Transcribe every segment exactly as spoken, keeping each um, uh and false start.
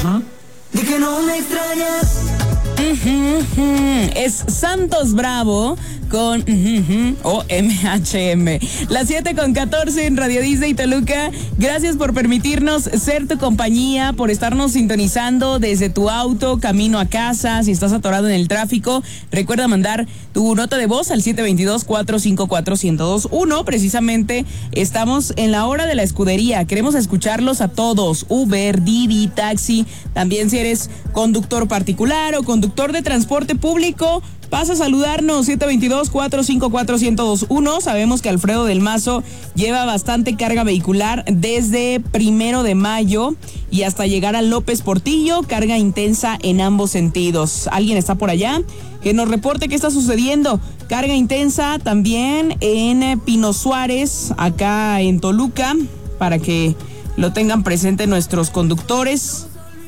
De que no me extrañas. Uh-huh, uh-huh. Es Santos Bravo con uh-huh, o M H M. Las siete con catorce en Radio Disney Toluca. Gracias por permitirnos ser tu compañía, por estarnos sintonizando desde tu auto, camino a casa, si estás atorado en el tráfico. Recuerda mandar tu nota de voz al siete dos dos, cuatro cinco cuatro, uno cero dos uno. Precisamente estamos en la hora de la escudería. Queremos escucharlos a todos. Uber, Didi, taxi. También si eres conductor particular o conductor de transporte público, pasa a saludarnos, siete dos dos, cuatro cinco cuatro, uno cero dos uno. Sabemos que Alfredo del Mazo lleva bastante carga vehicular desde primero de mayo y hasta llegar a López Portillo, carga intensa en ambos sentidos. ¿Alguien está por allá? Que nos reporte qué está sucediendo. Carga intensa también en Pino Suárez, acá en Toluca, para que lo tengan presente nuestros conductores.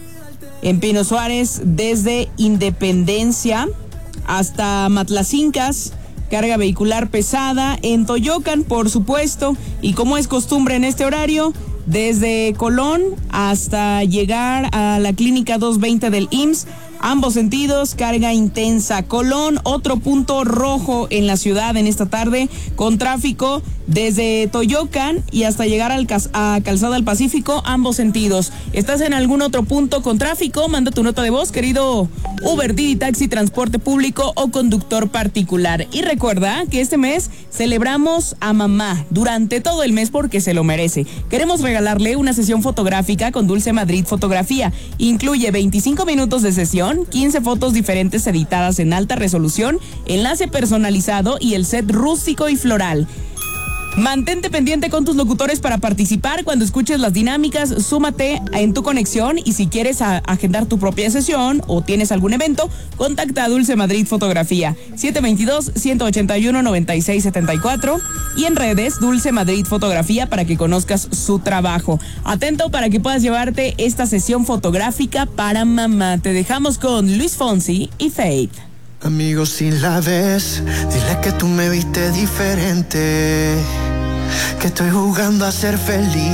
En Pino Suárez, desde Independencia hasta Matlacincas, carga vehicular pesada. En Toyocan, por supuesto, y como es costumbre en este horario, desde Colón hasta llegar a la clínica doscientos veinte del I M S S, ambos sentidos, carga intensa. Colón, otro punto rojo en la ciudad en esta tarde, con tráfico desde Toyocan y hasta llegar al cas- a Calzada del Pacífico, ambos sentidos. ¿Estás en algún otro punto con tráfico? Manda tu nota de voz, querido Uber, Didi, taxi, transporte público o conductor particular. Y recuerda que este mes celebramos a mamá durante todo el mes porque se lo merece. Queremos regalarle una sesión fotográfica con Dulce Madrid Fotografía. Incluye veinticinco minutos de sesión, quince fotos diferentes editadas en alta resolución, enlace personalizado y el set rústico y floral. Mantente pendiente con tus locutores para participar. Cuando escuches las dinámicas, súmate en tu conexión, y si quieres a- agendar tu propia sesión o tienes algún evento, contacta a Dulce Madrid Fotografía, siete dos dos, uno ocho uno, nueve seis siete cuatro, y en redes Dulce Madrid Fotografía para que conozcas su trabajo. Atento para que puedas llevarte esta sesión fotográfica para mamá. Te dejamos con Luis Fonsi y Faith. Amigos, si la ves, dile que tú me viste diferente, que estoy jugando a ser feliz.